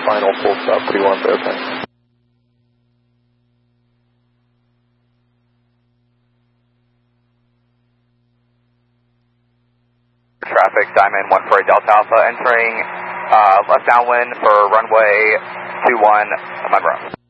final full stop, what do you want there, thanks. Traffic, Diamond 148 Delta Alpha entering left downwind for runway 21 Monroe.